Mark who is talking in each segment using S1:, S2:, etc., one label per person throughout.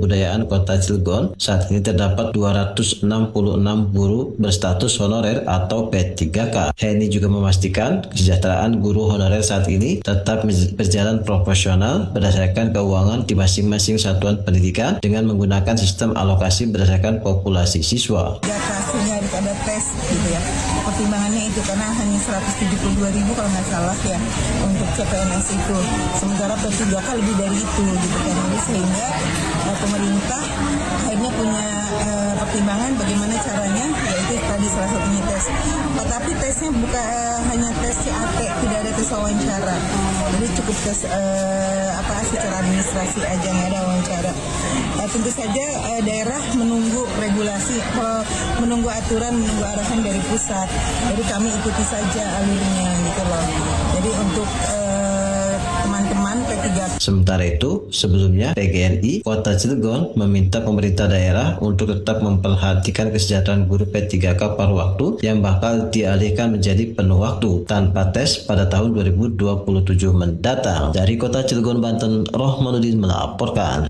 S1: Kebudayaan Kota Cilegon, saat ini terdapat 266 guru berstatus honorer atau P3K. Heni juga memastikan kesejahteraan guru honorer saat ini tetap berjalan proporsional berdasarkan keuangan di masing-masing satuan pendidikan dengan menggunakan sistem alokasi berdasarkan populasi siswa.
S2: Hasilnya ada tes gitu ya. Pertimbangannya itu karena hanya 172.000 kalau nggak salah ya untuk CPNS itu. Sementara P3K lebih dari itu gitu kan. Jadi sehingga pemerintah akhirnya punya pertimbangan bagaimana caranya, yaitu tadi salah satunya tes. Tapi tesnya bukan hanya tes CAT, tidak ada tes wawancara. Jadi cukup tes secara administrasi aja, nggak ada wawancara. Tentu saja daerah menunggu regulasi, menunggu aturan, menunggu arahan dari pusat. Jadi kami ikuti saja alurnya gitu loh. Jadi untuk teman-teman P3K.
S1: Sementara itu, sebelumnya PGNI Kota Cilegon meminta pemerintah daerah untuk tetap memperhatikan kesejahteraan guru P3K paruh waktu yang bakal dialihkan menjadi penuh waktu tanpa tes pada tahun 2027 mendatang. Dari Kota Cilegon, Banten, Rohmanuddin melaporkan.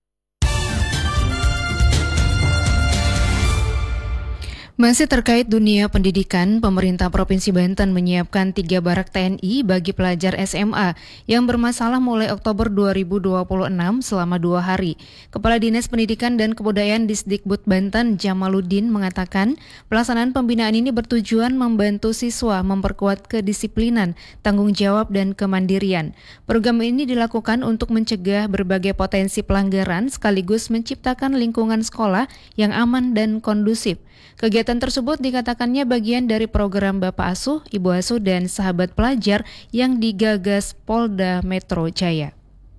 S3: Masih terkait dunia pendidikan, pemerintah Provinsi Banten menyiapkan 3 barak TNI bagi pelajar SMA yang bermasalah mulai Oktober 2026 selama 2 hari. Kepala Dinas Pendidikan dan Kebudayaan Disdikbud Banten, Jamaluddin, mengatakan pelaksanaan pembinaan ini bertujuan membantu siswa memperkuat kedisiplinan, tanggung jawab, dan kemandirian. Program ini dilakukan untuk mencegah berbagai potensi pelanggaran sekaligus menciptakan lingkungan sekolah yang aman dan kondusif. Kegiatan tersebut dikatakannya bagian dari program Bapak Asuh, Ibu Asuh, dan Sahabat Pelajar yang digagas Polda Metro Jaya.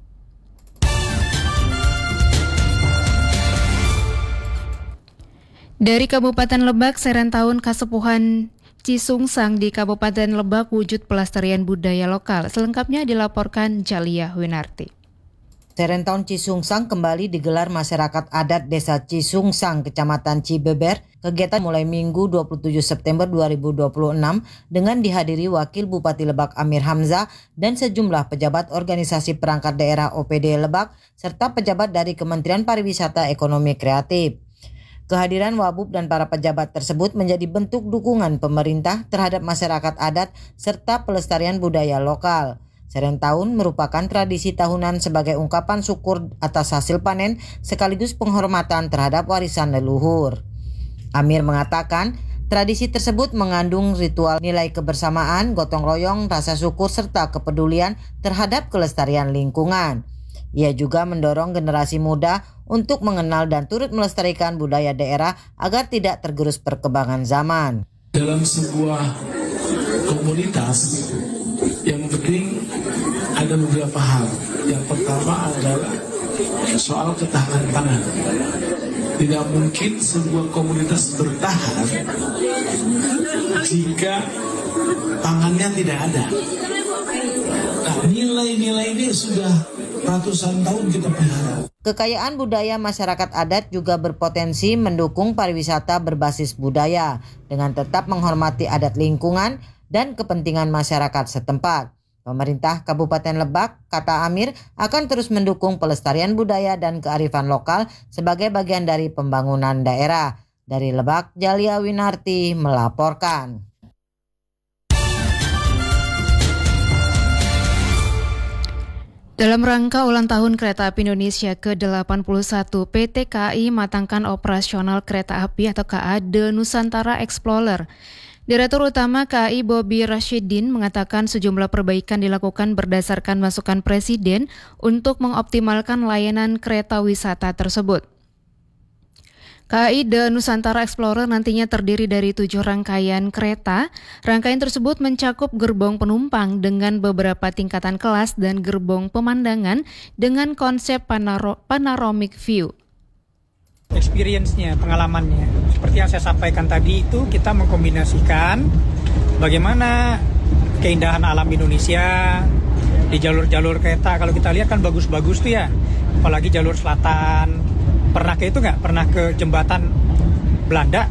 S3: Dari Kabupaten Lebak, Serentahun Kasepuhan Cisungsang di Kabupaten Lebak wujud pelestarian budaya lokal. Selengkapnya dilaporkan Jalia Winarti.
S4: Serentahun Cisungsang kembali digelar masyarakat adat Desa Cisungsang, Kecamatan Cibeber. Kegiatan mulai Minggu 27 September 2026 dengan dihadiri Wakil Bupati Lebak Amir Hamzah dan sejumlah pejabat organisasi perangkat daerah OPD Lebak serta pejabat dari Kementerian Pariwisata Ekonomi Kreatif. Kehadiran Wabub dan para pejabat tersebut menjadi bentuk dukungan pemerintah terhadap masyarakat adat serta pelestarian budaya lokal. Serentahun merupakan tradisi tahunan sebagai ungkapan syukur atas hasil panen sekaligus penghormatan terhadap warisan leluhur. Amir mengatakan, tradisi tersebut mengandung ritual nilai kebersamaan, gotong royong, rasa syukur, serta kepedulian terhadap kelestarian lingkungan. Ia juga mendorong generasi muda untuk mengenal dan turut melestarikan budaya daerah agar tidak tergerus perkembangan zaman.
S5: Dalam sebuah komunitas, yang penting ada beberapa hal. Yang pertama adalah soal ketahanan pangan. Tidak mungkin sebuah komunitas bertahan jika pangannya tidak ada. Nah, nilai-nilai ini sudah ratusan tahun kita pelihara.
S4: Kekayaan budaya masyarakat adat juga berpotensi mendukung pariwisata berbasis budaya dengan tetap menghormati adat lingkungan dan kepentingan masyarakat setempat. Pemerintah Kabupaten Lebak, kata Amir, akan terus mendukung pelestarian budaya dan kearifan lokal sebagai bagian dari pembangunan daerah. Dari Lebak, Jalia Winarti melaporkan.
S3: Dalam rangka ulang tahun Kereta Api Indonesia ke-81, PT KAI matangkan operasional kereta api atau KA The Nusantara Explorer. Direktur Utama KAI Bobi Rashidin mengatakan sejumlah perbaikan dilakukan berdasarkan masukan Presiden untuk mengoptimalkan layanan kereta wisata tersebut. KAI The Nusantara Explorer nantinya terdiri dari 7 rangkaian kereta. Rangkaian tersebut mencakup gerbong penumpang dengan beberapa tingkatan kelas dan gerbong pemandangan dengan konsep panoramic view.
S6: Experience-nya, pengalamannya. Seperti yang saya sampaikan tadi itu kita mengkombinasikan bagaimana keindahan alam Indonesia di jalur-jalur kereta. Kalau kita lihat kan bagus-bagus tuh ya, apalagi jalur selatan. Pernah ke itu nggak? Pernah ke jembatan Belanda,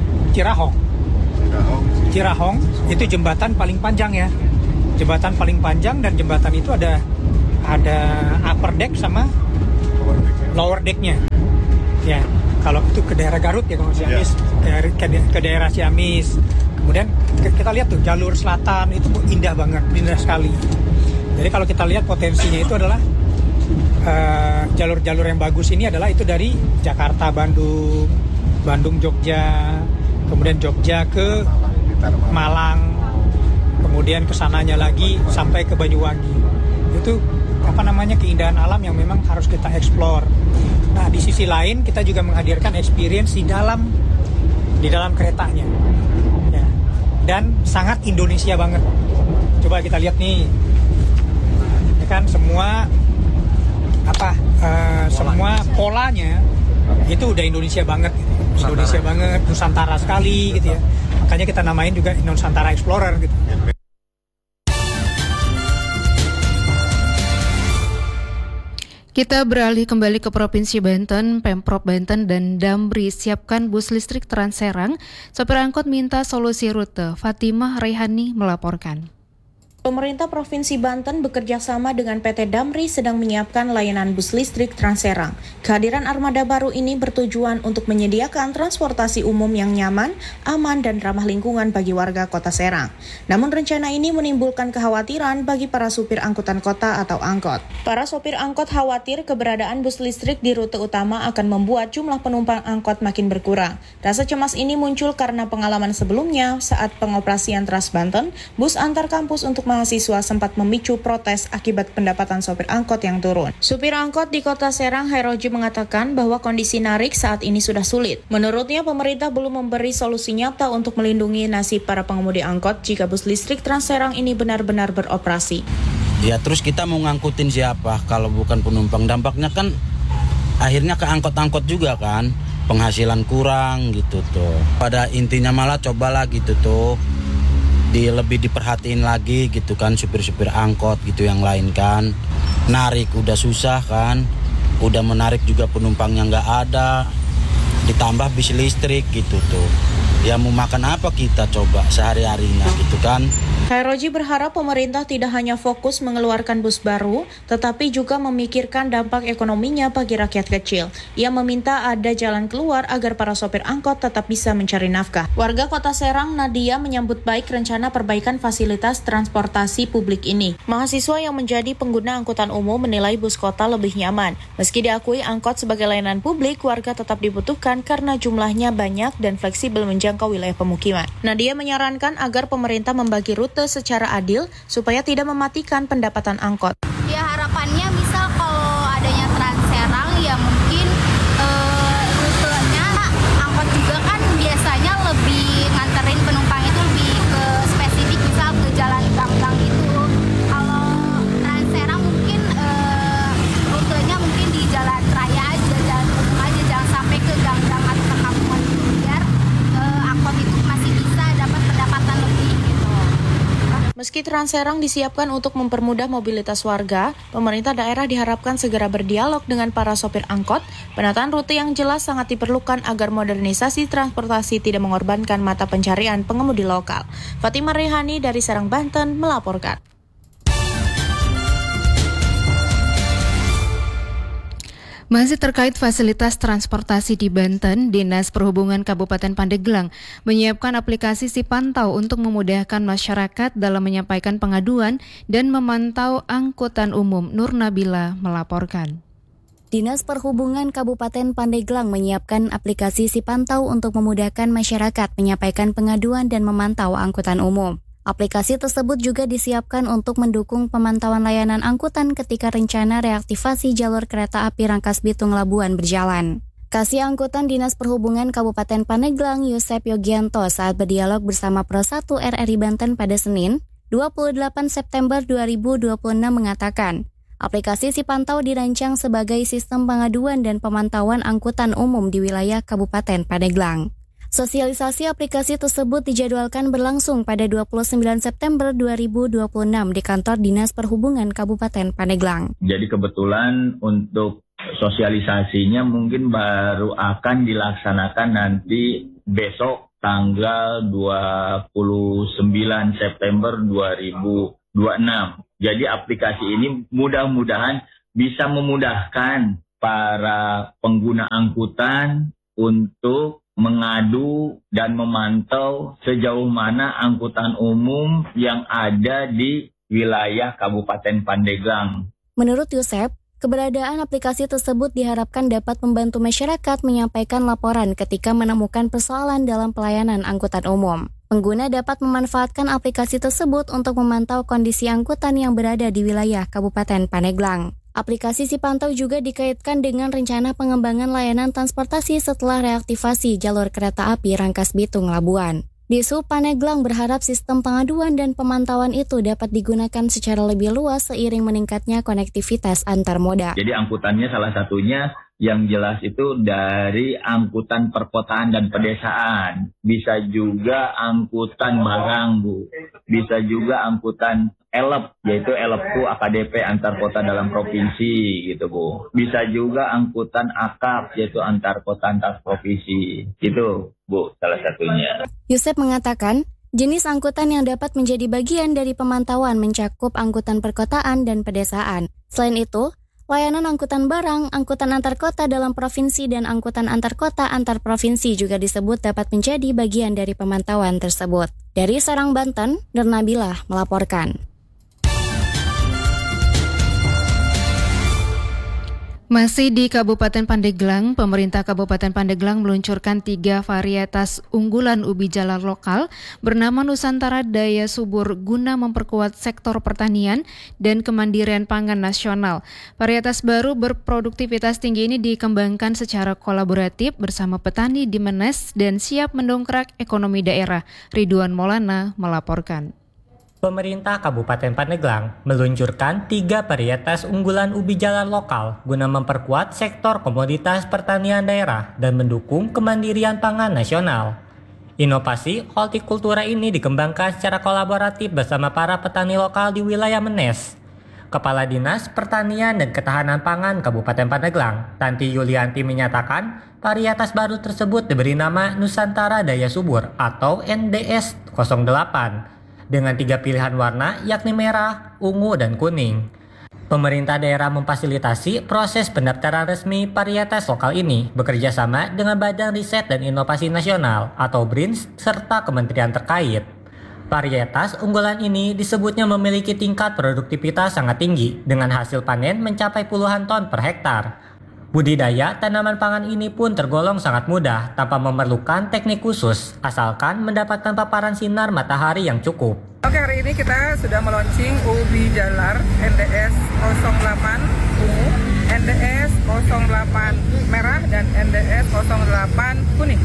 S6: Cirahong, itu jembatan paling panjang ya. Jembatan paling panjang dan jembatan itu ada upper deck sama lower decknya. Ya, kalau itu ke daerah Garut ya, kalau Ciamis, ke daerah Ciamis. Kemudian kita lihat tuh jalur selatan itu indah banget, indah sekali. Jadi kalau kita lihat potensinya itu adalah jalur-jalur yang bagus ini adalah itu dari Jakarta, Bandung, Jogja, kemudian Jogja ke Malang, kemudian kesananya lagi sampai ke Banyuwangi. Itu keindahan alam yang memang harus kita eksplor. Nah, di sisi lain kita juga menghadirkan experience di dalam keretanya. Ya. Dan sangat Indonesia banget. Coba kita lihat nih. Ini kan semua semua polanya itu udah Indonesia banget. Indonesia banget, Nusantara sekali gitu ya. Makanya kita namain juga Nusantara Explorer gitu.
S3: Kita beralih kembali ke Provinsi Banten. Pemprov Banten dan Damri siapkan bus listrik Trans Serang. Sopir angkot minta solusi rute. Fatimah Reihani melaporkan.
S7: Pemerintah Provinsi Banten bekerja sama dengan PT Damri sedang menyiapkan layanan bus listrik Trans Serang. Kehadiran armada baru ini bertujuan untuk menyediakan transportasi umum yang nyaman, aman, dan ramah lingkungan bagi warga Kota Serang. Namun rencana ini menimbulkan kekhawatiran bagi para supir angkutan kota atau angkot. Para sopir angkot khawatir keberadaan bus listrik di rute utama akan membuat jumlah penumpang angkot makin berkurang. Rasa cemas ini muncul karena pengalaman sebelumnya saat pengoperasian Trans Banten, bus antar kampus untuk mahasiswa sempat memicu protes akibat pendapatan sopir angkot yang turun. Supir angkot di Kota Serang, Hairoji, mengatakan bahwa kondisi narik saat ini sudah sulit. Menurutnya, pemerintah belum memberi solusi nyata untuk melindungi nasib para pengemudi angkot jika bus listrik Trans Serang ini benar-benar beroperasi.
S8: Ya, terus kita mau ngangkutin siapa kalau bukan penumpang? Dampaknya kan akhirnya ke angkot-angkot juga kan, penghasilan kurang gitu tuh. Pada intinya malah cobalah gitu tuh lebih diperhatiin lagi gitu kan, supir-supir angkot gitu yang lain kan. Narik udah susah kan, udah menarik juga penumpangnya nggak ada, ditambah bis listrik gitu tuh. Ya mau makan apa kita coba sehari-harinya gitu kan.
S7: Hairoji berharap pemerintah tidak hanya fokus mengeluarkan bus baru, tetapi juga memikirkan dampak ekonominya bagi rakyat kecil. Ia meminta ada jalan keluar agar para sopir angkot tetap bisa mencari nafkah. Warga Kota Serang, Nadia, menyambut baik rencana perbaikan fasilitas transportasi publik ini. Mahasiswa yang menjadi pengguna angkutan umum menilai bus kota lebih nyaman. Meski diakui angkot sebagai layanan publik, warga tetap dibutuhkan karena jumlahnya banyak dan fleksibel menjangkau wilayah pemukiman. Nadia menyarankan agar pemerintah membagi rute secara adil supaya tidak mematikan pendapatan angkot.
S9: Ya, harapannya misal kalau adanya Trans Serang ya mungkin rutenya angkot juga kan biasanya lebih nganterin penumpang itu lebih ke spesifik, misal ke jalan gang-gang gitu. Kalau Trans Serang mungkin rutenya mungkin di jalan raya aja, jalan umum aja, jangan sampai ke gang-gang atau ke kampungan gitu, biar angkot itu masih bisa dapat pendapatan lebih.
S7: Meski Trans Serang disiapkan untuk mempermudah mobilitas warga, pemerintah daerah diharapkan segera berdialog dengan para sopir angkot. Penataan rute yang jelas sangat diperlukan agar modernisasi transportasi tidak mengorbankan mata pencarian pengemudi lokal. Fatimah Reihani dari Serang, Banten melaporkan.
S3: Masih terkait fasilitas transportasi di Banten, Dinas Perhubungan Kabupaten Pandeglang menyiapkan aplikasi Sipantau untuk memudahkan masyarakat dalam menyampaikan pengaduan dan memantau angkutan umum. Nur Nabila melaporkan.
S10: Dinas Perhubungan Kabupaten Pandeglang menyiapkan aplikasi Sipantau untuk memudahkan masyarakat menyampaikan pengaduan dan memantau angkutan umum. Aplikasi tersebut juga disiapkan untuk mendukung pemantauan layanan angkutan ketika rencana reaktivasi jalur kereta api Rangkas Bitung Labuan berjalan. Kasih Angkutan Dinas Perhubungan Kabupaten Pandeglang Yosep Yogianto saat berdialog bersama Pro 1 RRI Banten pada Senin, 28 September 2026 mengatakan, aplikasi Sipantau dirancang sebagai sistem pengaduan dan pemantauan angkutan umum di wilayah Kabupaten Pandeglang. Sosialisasi aplikasi tersebut dijadwalkan berlangsung pada 29 September 2026 di kantor Dinas Perhubungan Kabupaten Pandeglang.
S11: Jadi kebetulan untuk sosialisasinya mungkin baru akan dilaksanakan nanti besok tanggal 29 September 2026. Jadi aplikasi ini mudah-mudahan bisa memudahkan para pengguna angkutan untuk mengadu dan memantau sejauh mana angkutan umum yang ada di wilayah Kabupaten Pandeglang.
S10: Menurut Yusep, keberadaan aplikasi tersebut diharapkan dapat membantu masyarakat menyampaikan laporan ketika menemukan persoalan dalam pelayanan angkutan umum. Pengguna dapat memanfaatkan aplikasi tersebut untuk memantau kondisi angkutan yang berada di wilayah Kabupaten Pandeglang. Aplikasi Sipantau juga dikaitkan dengan rencana pengembangan layanan transportasi setelah reaktivasi jalur kereta api Rangkas Bitung Labuan. Disub Pandeglang berharap sistem pengaduan dan pemantauan itu dapat digunakan secara lebih luas seiring meningkatnya konektivitas antar moda.
S11: Jadi angkutannya salah satunya yang jelas itu dari angkutan perkotaan dan pedesaan. Bisa juga angkutan barang, Bu. Bisa juga angkutan ELEP, yaitu ELEP itu AKDP antar kota dalam provinsi gitu, Bu. Bisa juga angkutan AKAP, yaitu antar kota antar provinsi. Gitu, Bu, salah satunya.
S10: Yusep mengatakan, jenis angkutan yang dapat menjadi bagian dari pemantauan mencakup angkutan perkotaan dan pedesaan. Selain itu, layanan angkutan barang, angkutan antar kota dalam provinsi, dan angkutan antar kota antar provinsi juga disebut dapat menjadi bagian dari pemantauan tersebut. Dari Serang, Banten, Nurnabilah melaporkan.
S3: Masih di Kabupaten Pandeglang, pemerintah Kabupaten Pandeglang meluncurkan 3 varietas unggulan ubi jalar lokal bernama Nusantara Daya Subur guna memperkuat sektor pertanian dan kemandirian pangan nasional. Varietas baru berproduktivitas tinggi ini dikembangkan secara kolaboratif bersama petani di Menes dan siap mendongkrak ekonomi daerah. Ridwan Maulana melaporkan.
S12: Pemerintah Kabupaten Pandeglang meluncurkan 3 varietas unggulan ubi jalar lokal guna memperkuat sektor komoditas pertanian daerah dan mendukung kemandirian pangan nasional. Inovasi hortikultura ini dikembangkan secara kolaboratif bersama para petani lokal di wilayah Menes. Kepala Dinas Pertanian dan Ketahanan Pangan Kabupaten Pandeglang, Tanti Yulianti menyatakan varietas baru tersebut diberi nama Nusantara Daya Subur atau NDS 08. Dengan 3 pilihan warna yakni merah, ungu, dan kuning. Pemerintah daerah memfasilitasi proses pendaftaran resmi varietas lokal ini bekerja sama dengan Badan Riset dan Inovasi Nasional atau BRINS serta kementerian terkait. Varietas unggulan ini disebutnya memiliki tingkat produktivitas sangat tinggi dengan hasil panen mencapai puluhan ton per hektar. Budidaya tanaman pangan ini pun tergolong sangat mudah tanpa memerlukan teknik khusus, asalkan mendapatkan paparan sinar matahari yang cukup.
S2: Oke, hari ini kita sudah meluncing ubi jalar NDS 08 ungu, NDS 08 merah, dan NDS 08 kuning.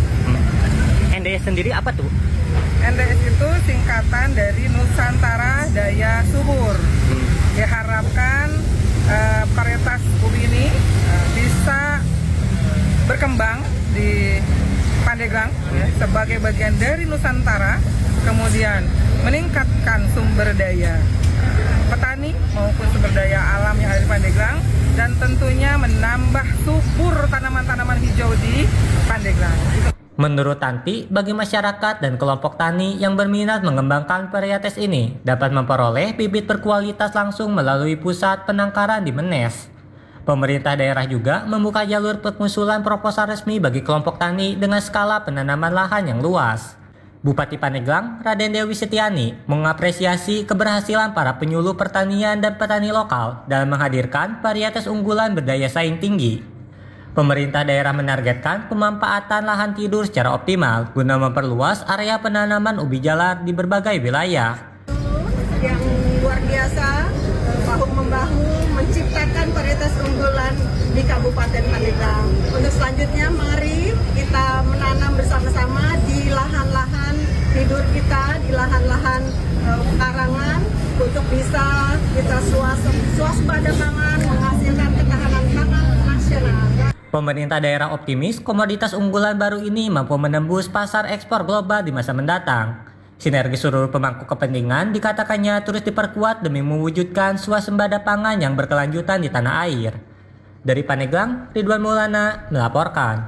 S12: NDS sendiri apa tuh?
S2: NDS itu singkatan dari Nusantara Daya Subur. Diharapkan varietas ubi ini bisa berkembang di Pandeglang sebagai bagian dari Nusantara, kemudian meningkatkan sumber daya petani maupun sumber daya alam yang ada di Pandeglang, dan tentunya menambah subur tanaman-tanaman hijau di Pandeglang.
S12: Menurut Tanti, bagi masyarakat dan kelompok tani yang berminat mengembangkan varietas ini dapat memperoleh bibit berkualitas langsung melalui pusat penangkaran di Menes. Pemerintah daerah juga membuka jalur pengusulan proposal resmi bagi kelompok tani dengan skala penanaman lahan yang luas. Bupati Pandeglang, Raden Dewi Setiani, mengapresiasi keberhasilan para penyuluh pertanian dan petani lokal dalam menghadirkan varietas unggulan berdaya saing tinggi. Pemerintah daerah menargetkan pemanfaatan lahan tidur secara optimal guna memperluas area penanaman ubi jalar di berbagai wilayah.
S13: Yang luar biasa, bahu-membahu menciptakan varietas unggulan di Kabupaten Pandeglang. Untuk selanjutnya, mari kita menanam bersama-sama di lahan-lahan tidur kita, di lahan-lahan pekarangan, untuk bisa kita swasembada pangan, menghasilkan ketahanan pangan nasional.
S12: Pemerintah daerah optimis komoditas unggulan baru ini mampu menembus pasar ekspor global di masa mendatang. Sinergi seluruh pemangku kepentingan dikatakannya terus diperkuat demi mewujudkan swasembada pangan yang berkelanjutan di tanah air. Dari Pandeglang, Ridwan Maulana melaporkan.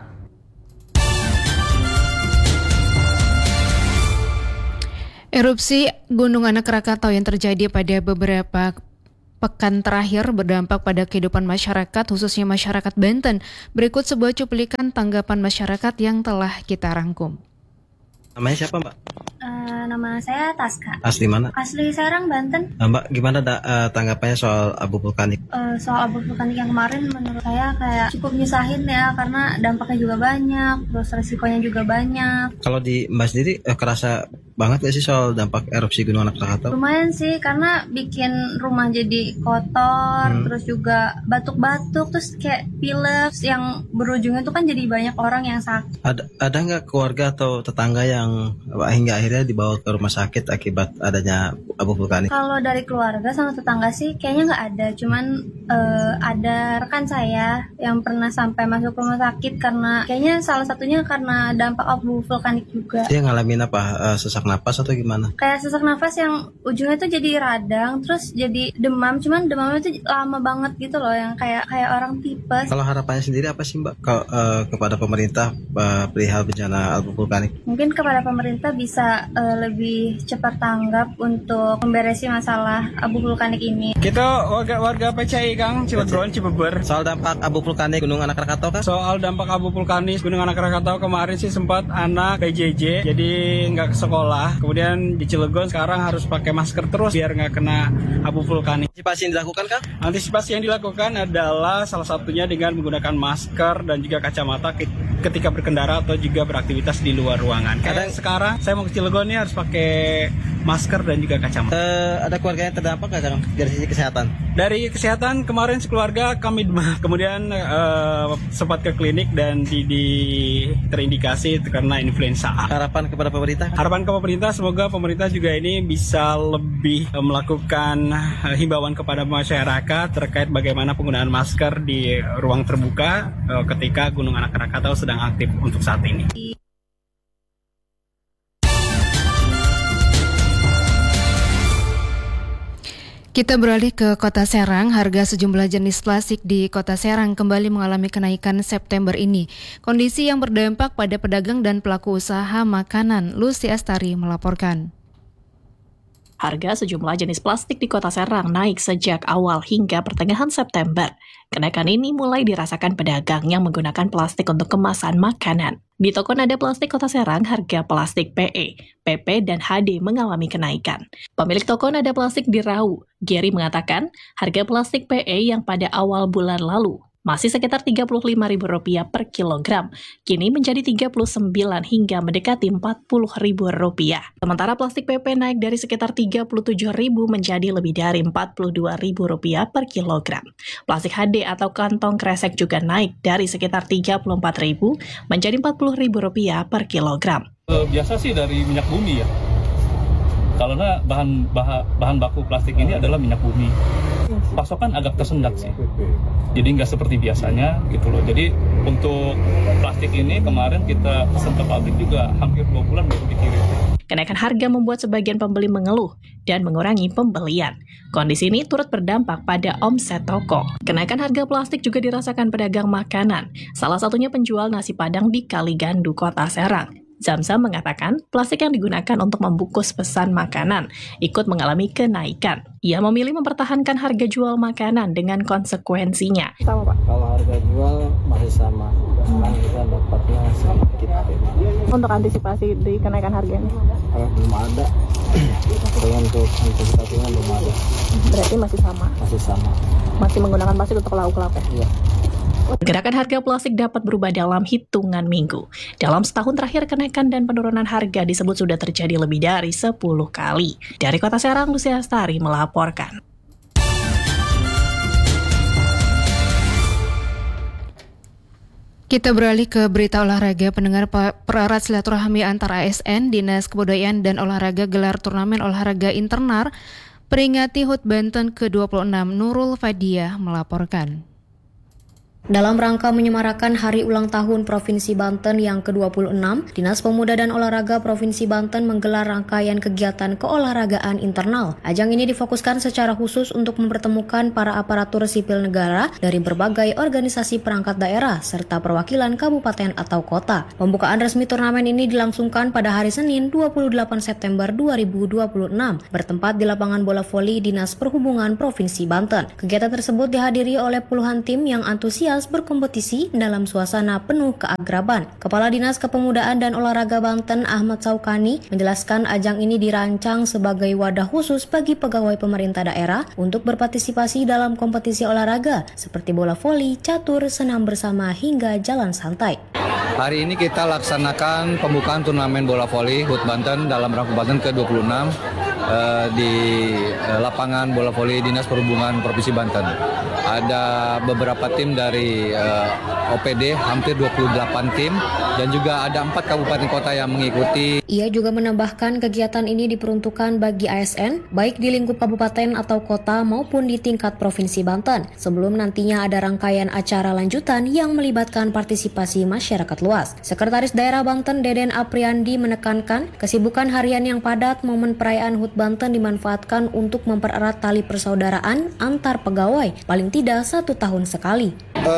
S3: Erupsi Gunung Anak Krakatau yang terjadi pada beberapa pekan terakhir berdampak pada kehidupan masyarakat, khususnya masyarakat Banten. Berikut sebuah cuplikan tanggapan masyarakat yang telah kita rangkum.
S1: Namanya siapa, Mbak?
S14: Nama saya Taska.
S1: Asli mana?
S14: Asli Serang, Banten.
S1: Mbak, gimana tanggapannya soal abu vulkanik?
S14: Soal abu vulkanik yang kemarin menurut saya kayak cukup nyusahin ya, karena dampaknya juga banyak, terus resikonya juga banyak.
S1: Kalau di Mbak sendiri kerasa banget gak sih soal dampak erupsi Gunung Anak Krakatau?
S14: Lumayan sih, karena bikin rumah jadi kotor, terus juga batuk-batuk, terus kayak pilek yang berujungnya itu kan jadi banyak orang yang sakit.
S1: Ada nggak keluarga atau tetangga yang hingga akhirnya dibawa ke rumah sakit akibat adanya abu vulkanik?
S14: Kalau dari keluarga sama tetangga sih kayaknya nggak ada, cuman ada rekan saya yang pernah sampai masuk rumah sakit karena kayaknya salah satunya karena dampak abu vulkanik juga.
S1: Dia ngalamin apa? Sesak napas atau gimana?
S14: Kayak sesak nafas yang ujungnya tuh jadi radang, terus jadi demam, cuman demamnya tuh lama banget gitu loh, yang kayak orang tipes.
S1: Kalau harapannya sendiri apa sih, Mbak, kepada pemerintah perihal bencana abu vulkanik?
S14: Mungkin kepada pemerintah bisa lebih cepat tanggap untuk memberesi masalah abu vulkanik ini.
S6: Kita warga PCI, Kang, Cilegon, Cibeber.
S1: Soal dampak abu vulkanik Gunung Anak Krakatau, kan?
S6: Soal dampak abu vulkanis Gunung Anak Krakatau kemarin sih sempat anak PJJ, jadi nggak ke sekolah. Kemudian di Cilegon sekarang harus pakai masker terus biar nggak kena abu vulkanik.
S1: Antisipasi yang dilakukan, Kang?
S6: Antisipasi yang dilakukan adalah salah satunya dengan menggunakan masker dan juga kacamata ketika berkendara atau juga beraktivitas di luar ruangan. Kadang sekarang saya mau ke Cilegon nih harus pakai masker dan juga kacamata.
S1: Ada keluarga yang terdampak nggak, Kang, dari sisi kesehatan?
S6: Dari kesehatan kemarin sekeluarga kami demam, kemudian sempat ke klinik dan terindikasi karena influenza A.
S1: Harapan kepada pemerintah?
S6: Harapan ke pemerintah, semoga pemerintah juga ini bisa lebih melakukan himbauan kepada masyarakat terkait bagaimana penggunaan masker di ruang terbuka ketika Gunung Anak Krakatau sedang aktif untuk saat ini.
S3: Kita beralih ke Kota Serang. Harga sejumlah jenis plastik di Kota Serang kembali mengalami kenaikan September ini. Kondisi yang berdampak pada pedagang dan pelaku usaha makanan. Lucy Astari melaporkan.
S15: Harga sejumlah jenis plastik di Kota Serang naik sejak awal hingga pertengahan September. Kenaikan ini mulai dirasakan pedagang yang menggunakan plastik untuk kemasan makanan. Di toko nada plastik Kota Serang, harga plastik PE, PP, dan HD mengalami kenaikan. Pemilik toko nada plastik di Rau, Gary, mengatakan harga plastik PE yang pada awal bulan lalu masih sekitar Rp35.000 per kilogram, kini menjadi 39 hingga mendekati Rp40.000. Sementara plastik PP naik dari sekitar Rp37.000 menjadi lebih dari Rp42.000 per kilogram. Plastik HD atau kantong kresek juga naik dari sekitar Rp34.000 menjadi Rp40.000 per kilogram.
S16: Biasa sih dari minyak bumi ya. Karena bahan baku plastik ini adalah minyak bumi. Pasokan agak tersendat sih. Jadi nggak seperti biasanya gitu loh. Jadi untuk plastik ini kemarin kita pesan ke pabrik juga hampir 2 bulan baru dikirim.
S15: Kenaikan harga membuat sebagian pembeli mengeluh dan mengurangi pembelian. Kondisi ini turut berdampak pada omset toko. Kenaikan harga plastik juga dirasakan pedagang makanan. Salah satunya penjual nasi Padang di Kaligandu, Kota Serang. Zamzam mengatakan plastik yang digunakan untuk membungkus pesan makanan ikut mengalami kenaikan. Ia memilih mempertahankan harga jual makanan dengan konsekuensinya.
S17: Sama, Pak. Kalau harga jual masih sama. Sekarang kita dapatnya sedikit.
S18: Untuk antisipasi di kenaikan harga ini?
S17: Belum ada. Untuk antisipasinya belum ada.
S18: Berarti masih sama?
S17: Masih sama.
S18: Masih menggunakan plastik untuk lauk-lauk ya?
S17: Iya.
S15: Gerakan harga plastik dapat berubah dalam hitungan minggu. Dalam setahun terakhir, kenaikan dan penurunan harga disebut sudah terjadi lebih dari 10 kali. Dari Kota Serang, Lucy Astari melaporkan.
S3: Kita beralih ke berita olahraga. Pendengar, pererat silaturahmi antara ASN, Dinas Kebudayaan dan Olahraga gelar turnamen olahraga internal peringati HUT Banten ke-26. Nurul Fadiah melaporkan.
S19: Dalam rangka menyemarakan Hari Ulang Tahun Provinsi Banten yang ke-26, Dinas Pemuda dan Olahraga Provinsi Banten menggelar rangkaian kegiatan keolahragaan internal. Ajang ini difokuskan secara khusus untuk mempertemukan para aparatur sipil negara dari berbagai organisasi perangkat daerah serta perwakilan kabupaten atau kota. Pembukaan resmi turnamen ini dilangsungkan pada hari Senin 28 September 2026 bertempat di lapangan bola voli Dinas Perhubungan Provinsi Banten. Kegiatan tersebut dihadiri oleh puluhan tim yang antusias berkompetisi dalam suasana penuh keagraban. Kepala Dinas Kepemudaan dan Olahraga Banten Ahmad Saukani menjelaskan ajang ini dirancang sebagai wadah khusus bagi pegawai pemerintah daerah untuk berpartisipasi dalam kompetisi olahraga seperti bola voli, catur, senam bersama hingga jalan santai.
S20: Hari ini kita laksanakan pembukaan turnamen bola voli HUT Banten dalam rangka Banten ke-26 di lapangan bola voli Dinas Perhubungan Provinsi Banten. Ada beberapa tim dari OPD, hampir 28 tim, dan juga ada 4 kabupaten kota yang mengikuti.
S19: Ia juga menambahkan kegiatan ini diperuntukkan bagi ASN, baik di lingkup kabupaten atau kota maupun di tingkat Provinsi Banten, sebelum nantinya ada rangkaian acara lanjutan yang melibatkan partisipasi masyarakat luas. Sekretaris Daerah Banten Deden Apriandi menekankan, kesibukan harian yang padat momen perayaan HUT Banten dimanfaatkan untuk mempererat tali persaudaraan antar pegawai, paling tidak 1 tahun sekali.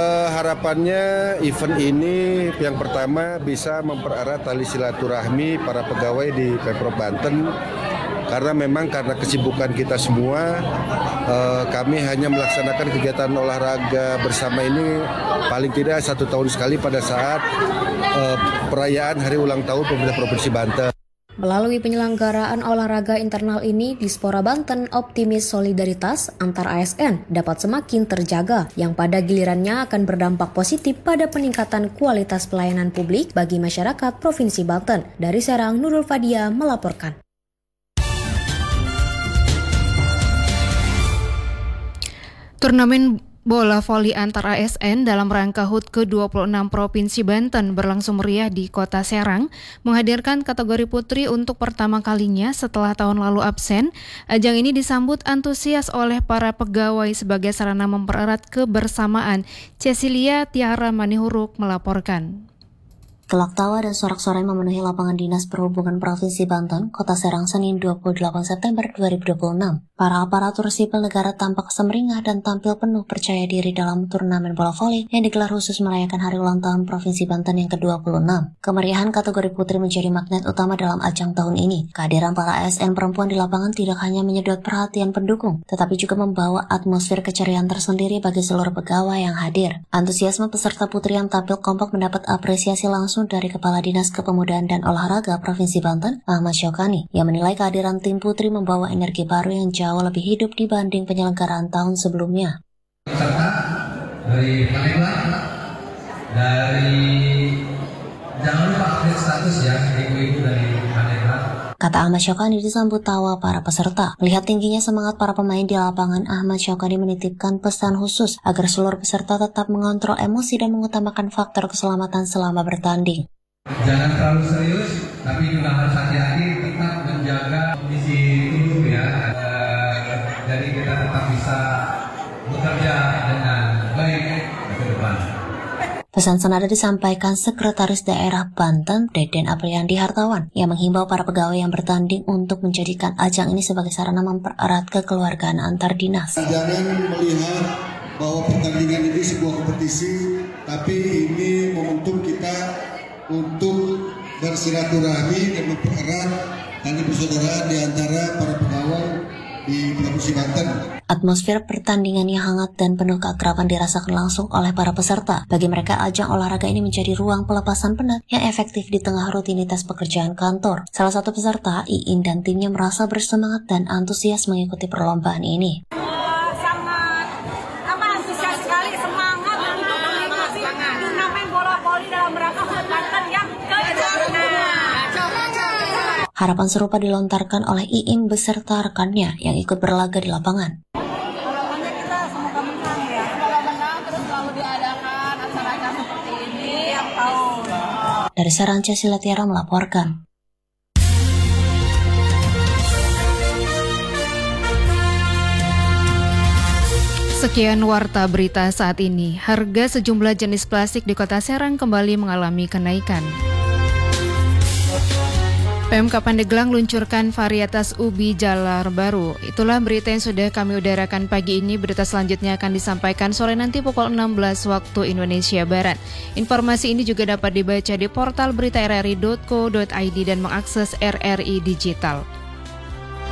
S21: Harapannya event ini yang pertama bisa mempererat tali silaturahmi para pegawai di Pemprov Banten, karena memang karena kesibukan kita semua, kami hanya melaksanakan kegiatan olahraga bersama ini paling tidak 1 tahun sekali pada saat perayaan Hari Ulang Tahun Pemerintah Provinsi Banten.
S19: Melalui penyelenggaraan olahraga internal ini, Dispora Banten optimis solidaritas antar ASN dapat semakin terjaga, yang pada gilirannya akan berdampak positif pada peningkatan kualitas pelayanan publik bagi masyarakat Provinsi Banten. Dari Serang, Nurul Fadia melaporkan.
S3: Turnamen bola voli antar ASN dalam rangka HUT ke-26 Provinsi Banten berlangsung meriah di Kota Serang, menghadirkan kategori putri untuk pertama kalinya setelah tahun lalu absen. Ajang ini disambut antusias oleh para pegawai sebagai sarana mempererat kebersamaan. Cecilia Tiara Manihuruk melaporkan.
S10: Gelak tawa dan sorak-sorai memenuhi lapangan Dinas Perhubungan Provinsi Banten, Kota Serang, Senin 28 September 2026. Para aparatur sipil negara tampak semeringah dan tampil penuh percaya diri dalam turnamen bola voli yang digelar khusus merayakan Hari Ulang Tahun Provinsi Banten yang ke-26. Kemeriahan kategori putri menjadi magnet utama dalam ajang tahun ini. Kehadiran para ASN perempuan di lapangan tidak hanya menyedot perhatian pendukung, tetapi juga membawa atmosfer keceriaan tersendiri bagi seluruh pegawai yang hadir. Antusiasme peserta putri yang tampil kompak mendapat apresiasi langsung dari Kepala Dinas Kepemudaan dan Olahraga Provinsi Banten, Ahmad Saukani, yang menilai kehadiran tim putri membawa energi baru yang jauh lebih hidup dibanding penyelenggaraan tahun sebelumnya.
S22: Peserta dari Pandeglang, dari jangan lupa update status ya, ibu-ibu dari Pandeglang.
S10: Kata Ahmad Saukani disambut tawa para peserta. Melihat tingginya semangat para pemain di lapangan, Ahmad Saukani menitipkan pesan khusus agar seluruh peserta tetap mengontrol emosi dan mengutamakan faktor keselamatan selama bertanding.
S22: Jangan terlalu serius, tapi juga harus hati-hati tetap menjaga kondisi tubuh ya. Jadi kita tetap bisa bekerja dengan baik ke depan.
S10: Pesan senada disampaikan Sekretaris Daerah Banten, Deden Apriandi Hartawan, yang menghimbau para pegawai yang bertanding untuk menjadikan ajang ini sebagai sarana mempererat kekeluargaan antar dinas.
S21: Jangan melihat bahwa pertandingan ini sebuah kompetisi, tapi ini momentum kita untuk bersilaturahmi dan mempererat tali persaudaraan di antara para pegawai di Provinsi Banten.
S10: Atmosfer pertandingan yang hangat dan penuh keakraban dirasakan langsung oleh para peserta. Bagi mereka, ajang olahraga ini menjadi ruang pelepasan penat yang efektif di tengah rutinitas pekerjaan kantor. Salah satu peserta, Iin dan timnya merasa bersemangat dan antusias mengikuti perlombaan ini.
S13: Sangat antusias sekali, semangat untuk mengikuti turnamen bola voli dalam rangka HUT Banten yang ke-26.
S10: Harapan serupa dilontarkan oleh Iim beserta rekannya yang ikut berlaga di lapangan.
S13: Harapannya kita semoga menang ya. Semoga menang, terus selalu diadakan acara-acara seperti ini tiap tahun.
S10: Dari Serang, Cecilia Tiara melaporkan.
S3: Sekian warta berita saat ini. Harga sejumlah jenis plastik di Kota Serang kembali mengalami kenaikan. PMK Pandeglang luncurkan varietas ubi jalar baru. Itulah berita yang sudah kami udarakan pagi ini. Berita selanjutnya akan disampaikan sore nanti pukul 16 waktu Indonesia Barat. Informasi ini juga dapat dibaca di portal berita rri.co.id dan mengakses RRI Digital.